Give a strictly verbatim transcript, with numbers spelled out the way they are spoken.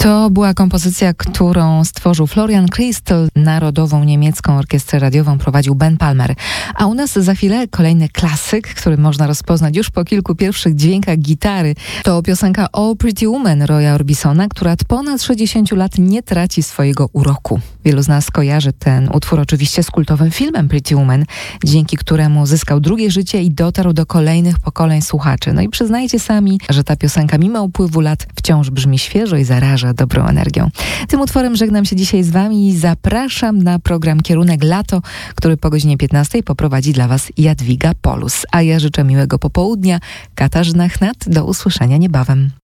To była kompozycja, którą stworzył Florian Christel. Narodową niemiecką orkiestrę radiową prowadził Ben Palmer. A u nas za chwilę kolejny klasyk, który można rozpoznać już po kilku pierwszych dźwiękach gitary. To piosenka Oh Pretty Woman Roya Orbisona, która od ponad sześćdziesięciu lat nie traci swojego uroku. Wielu z nas kojarzy ten utwór oczywiście z kultowym filmem Pretty Woman, dzięki któremu zyskał drugie życie i dotarł do kolejnych pokoleń słuchaczy. No i przyznajcie sami, że ta piosenka mimo upływu lat wciąż brzmi świeżo i zaraża dobrą energią. Tym utworem żegnam się dzisiaj z Wami i zapraszam na program Kierunek Lato, który po godzinie piętnastej poprowadzi dla Was Jadwiga Polus. A ja życzę miłego popołudnia. Katarzyna Chnat, do usłyszenia niebawem.